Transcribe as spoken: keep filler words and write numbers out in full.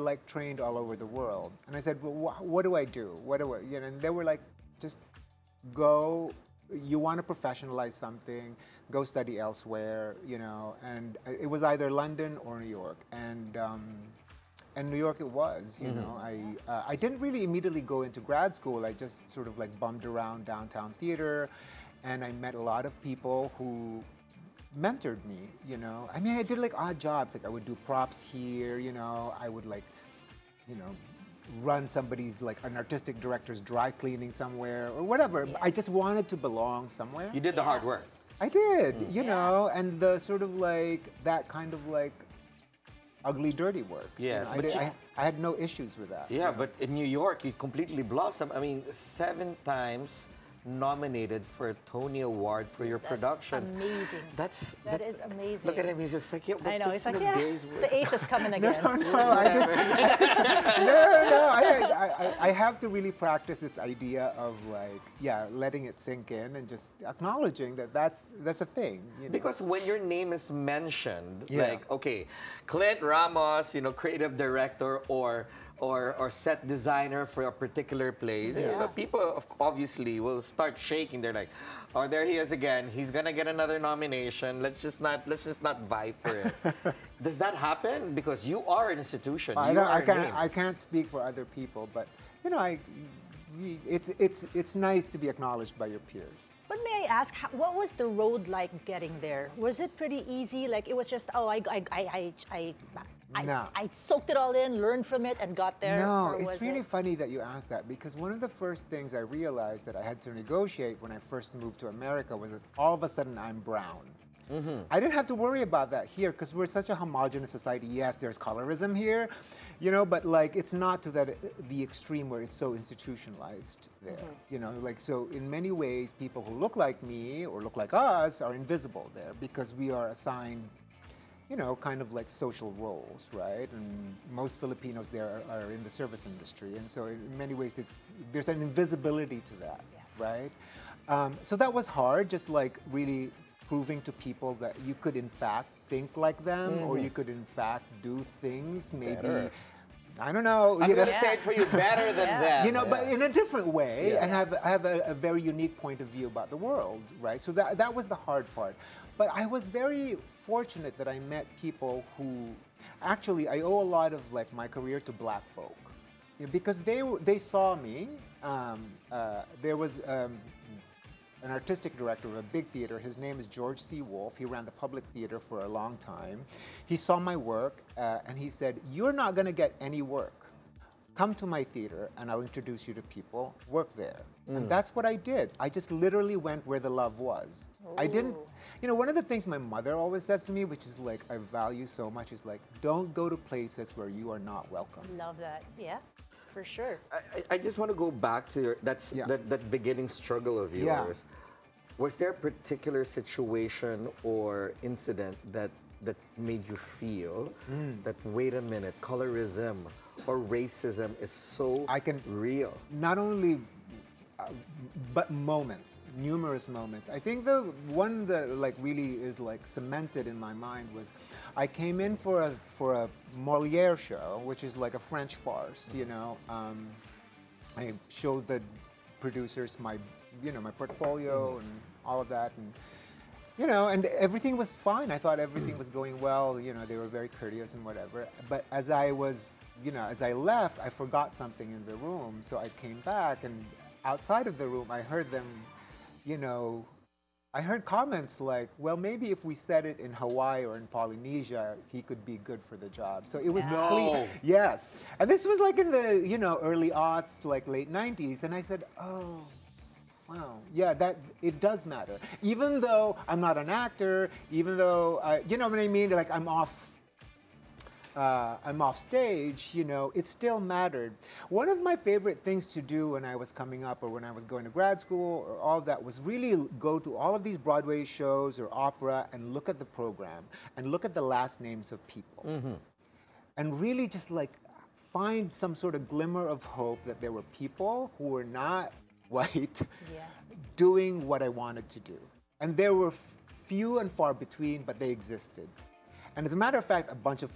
like trained all over the world. And I said, well, wh- what do I do? What do I, you know, and they were like, just go, you want to professionalize something, go study elsewhere, you know, and it was either London or New York. And, um, and New York it was, you know. I, uh, I didn't really immediately go into grad school. I just sort of like bummed around downtown theater, and I met a lot of people who mentored me, you know. I mean, I did like odd jobs. Like I would do props here, you know. I would like, you know, run somebody's, like an artistic director's dry cleaning somewhere or whatever. I just wanted to belong somewhere. You did the hard work. I did, you know, and the sort of like, that kind of like ugly, dirty work. you Yes, know. I, but did- you- I, I had no issues with that. Yeah, but in New York, you completely blossomed. I mean, seven times nominated for a Tony Award for your That's productions. amazing. That's That that's- is amazing. Look at him. He's just like, yeah, but I know. that's It's like, in a yeah, day's work. the eighth is coming again. No, no, I didn't. no, no. I, I, I have to really practice this idea of like, yeah, letting it sink in and just acknowledging that that's that's a thing. You know? Because when your name is mentioned, Yeah. like, okay, Clint Ramos, you know, creative director or or or set designer for a particular play, you know, people of- obviously will start shaking. They're like, oh, there he is again. He's gonna get another nomination. Let's just not let's just not vie for it. Does that happen? Because you are an institution. I, you don't, are I a can't name. I can't speak for other people, but you know, I we, it's it's it's nice to be acknowledged by your peers. But may I ask, how, what was the road like getting there? Was it pretty easy? Like it was just, oh, I, I, I, I, I, I, No. I soaked it all in, learned from it, and got there? No, or it's was really it- funny that you asked that because one of the first things I realized that I had to negotiate when I first moved to America was that all of a sudden I'm brown. I didn't have to worry about that here because we're such a homogenous society. Yes, there's colorism here, you know, but like it's not to that the extreme where it's so institutionalized there. You know, like so in many ways, people who look like me or look like us are invisible there because we are assigned, you know, kind of like social roles, right? And most Filipinos there are, are in the service industry, and so in many ways, it's there's an invisibility to that, right? Um, so that was hard, just like really proving to people that you could in fact think like them, or you could in fact do things maybe. Better. I don't know. I'm you know, gonna say it for you better than Yeah. them. you know, but Yeah. in a different way, Yeah. and have have a, a very unique point of view about the world, right? So that that was the hard part. But I was very fortunate that I met people who, actually, I owe a lot of like my career to Black folk, You know, because they were- they saw me. Um, uh, there was. Um, an artistic director of a big theater. His name is George C. Wolfe. He ran the Public Theater for a long time. He saw my work uh, and he said, "You're not going to get any work. Come to my theater and I'll introduce you to people. Work there." And that's what I did. I just literally went where the love was. I didn't, you know, one of the things my mother always says to me, which is like I value so much, is like, don't go to places where you are not welcome. Love that. Yeah, for sure. I, I- I just want to go back to your that's Yeah. that, that beginning struggle of Yeah. yours. Was there a particular situation or incident that that made you feel Mm. that wait a minute, colorism or racism is so I can- real? Not only, uh, but moments, numerous moments. I think the one that like really is like cemented in my mind was, I came in for a for a Molière show, which is like a French farce. You know, um, I showed the producers my, you know, my portfolio and all of that, and you know, and everything was fine. I thought everything was going well. You know, they were very courteous and whatever. But as I was, you know, as I left, I forgot something in the room. So I came back, and outside of the room, I heard them, you know, I heard comments like, well, maybe if we said it in Hawaii or in Polynesia, he could be good for the job. So it was No. clear. Yes. And this was like in the, you know, early aughts, like late nineties. And I said, oh, wow, yeah, that it does matter. Even though I'm not an actor, even though I, you know what I mean, like I'm off, uh, I'm off stage. You know, it still mattered. One of my favorite things to do when I was coming up, or when I was going to grad school, or all that, was really go to all of these Broadway shows or opera and look at the program and look at the last names of people, and really just like find some sort of glimmer of hope that there were people who were not white Yeah. doing what I wanted to do. And there were f- few and far between, but they existed. And as a matter of fact, a bunch of